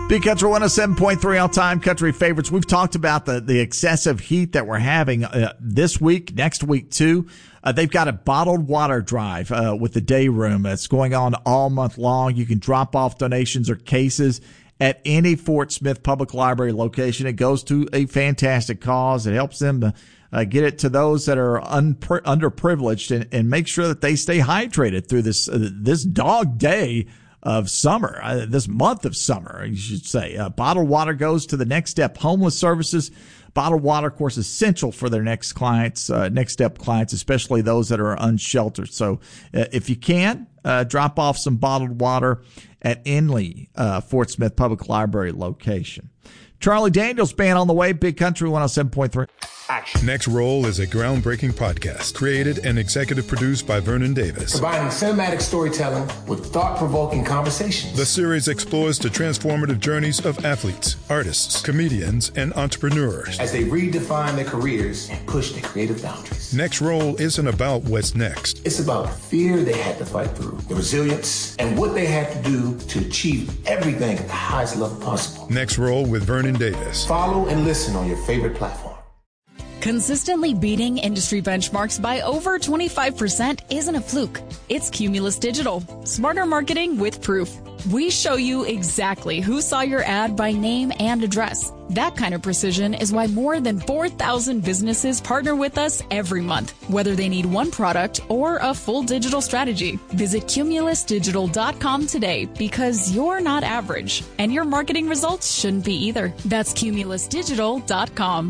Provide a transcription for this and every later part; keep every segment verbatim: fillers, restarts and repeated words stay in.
Big Country one oh seven point three all-time country favorites. We've talked about the, the excessive heat that we're having uh, this week, next week too. Uh, they've got a bottled water drive uh, with the day room that's going on all month long. You can drop off donations or cases at any Fort Smith Public Library location. It goes to a fantastic cause. It helps them to, uh, get it to those that are unpri- underprivileged and, and make sure that they stay hydrated through this uh, this dog day of summer, uh, this month of summer, you should say. Uh, bottled water goes to the Next Step Homeless Services. Bottled water, of course, essential for their next clients, uh, Next Step clients, especially those that are unsheltered. So uh, if you can, uh, drop off some bottled water at Inley, uh, Fort Smith Public Library location. Charlie Daniels Band on the way, Big Country one oh seven point three. Action. Next Roll is a groundbreaking podcast created and executive produced by Vernon Davis. Combining cinematic storytelling with thought-provoking conversations. The series explores the transformative journeys of athletes, artists, comedians, and entrepreneurs as they redefine their careers and push their creative boundaries. Next Roll isn't about what's next. It's about the fear they had to fight through, the resilience, and what they had to do to achieve everything at the highest level possible. Next Roll with Vernon Davis. Follow and listen on your favorite platform. Consistently beating industry benchmarks by over twenty-five percent isn't a fluke. It's Cumulus Digital. Smarter marketing with proof. We show you exactly who saw your ad by name and address. That kind of precision is why more than four thousand businesses partner with us every month, whether they need one product or a full digital strategy. Visit cumulus digital dot com today because you're not average, and your marketing results shouldn't be either. That's cumulus digital dot com.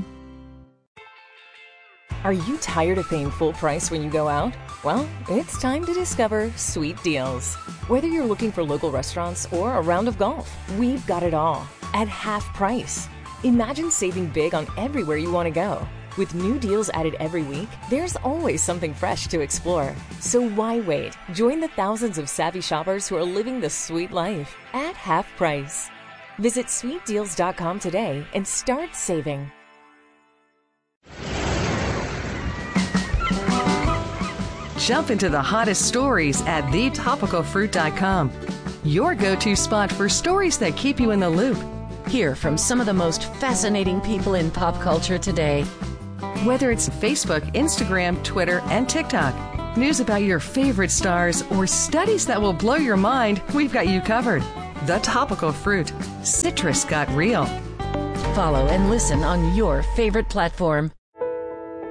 Are you tired of paying full price when you go out? Well, it's time to discover Sweet Deals. Whether you're looking for local restaurants or a round of golf, we've got it all at half price. Imagine saving big on everywhere you want to go. With new deals added every week, there's always something fresh to explore. So why wait? Join the thousands of savvy shoppers who are living the sweet life at half price. Visit sweet deals dot com today and start saving. Jump into the hottest stories at the topical fruit dot com. Your go-to spot for stories that keep you in the loop. Hear from some of the most fascinating people in pop culture today. Whether it's Facebook, Instagram, Twitter, and TikTok, news about your favorite stars, or studies that will blow your mind, we've got you covered. The Topical Fruit. Citrus got real. Follow and listen on your favorite platform.